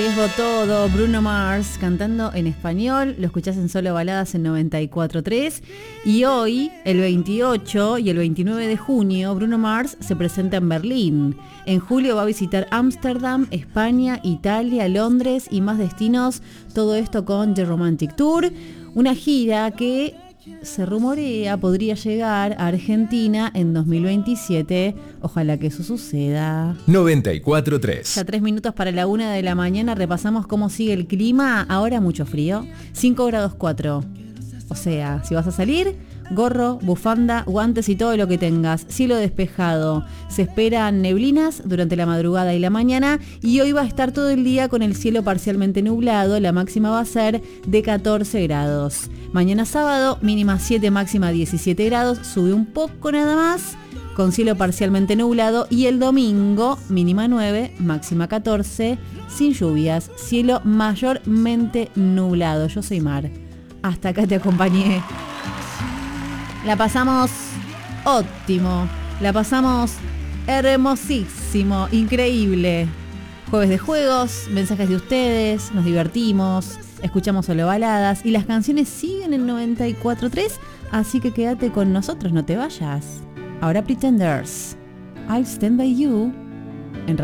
Riesgo todo, Bruno Mars cantando en español, lo escuchás en Solo Baladas en 94.3 y hoy, el 28 y el 29 de junio, Bruno Mars se presenta en Berlín. En julio va a visitar Ámsterdam, España, Italia, Londres y más destinos, todo esto con The Romantic Tour, una gira que se rumorea podría llegar a Argentina en 2027. Ojalá que eso suceda. 94.3. Ya 3 minutos para la 1 de la mañana. Repasamos cómo sigue el clima. Ahora mucho frío. 5 grados 4. O sea, si vas a salir, gorro, bufanda, guantes y todo lo que tengas. Cielo despejado. Se esperan neblinas durante la madrugada y la mañana. Y hoy va a estar todo el día con el cielo parcialmente nublado. La máxima va a ser de 14 grados. Mañana sábado, mínima 7, máxima 17 grados. Sube un poco nada más, con cielo parcialmente nublado. Y el domingo, mínima 9, máxima 14, sin lluvias. Cielo mayormente nublado. Yo soy Mar. Hasta acá te acompañé. La pasamos óptimo. La pasamos hermosísimo, increíble. Jueves de juegos, mensajes de ustedes, nos divertimos, escuchamos Solo Baladas y las canciones siguen en 94.3, así que quédate con nosotros, no te vayas. Ahora Pretenders, I'll Stand By You.